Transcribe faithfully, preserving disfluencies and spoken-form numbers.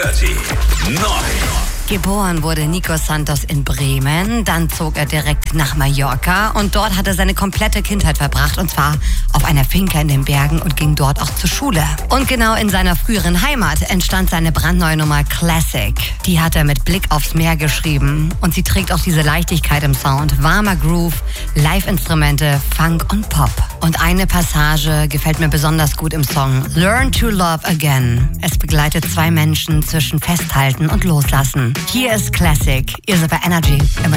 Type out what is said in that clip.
dreißig neun. Geboren wurde Nico Santos in Bremen, dann zog er direkt nach Mallorca und dort hat er seine komplette Kindheit verbracht, und zwar auf einer Finca in den Bergen, und ging dort auch zur Schule. Und genau in seiner früheren Heimat entstand seine brandneue Nummer Classic. Die hat er mit Blick aufs Meer geschrieben und sie trägt auch diese Leichtigkeit im Sound, warmer Groove, Live-Instrumente, Funk und Pop. Und eine Passage gefällt mir besonders gut im Song, Learn to Love Again. Es begleitet zwei Menschen zwischen Festhalten und Loslassen. Hier ist Classic, ihr seid bei Energy. Immer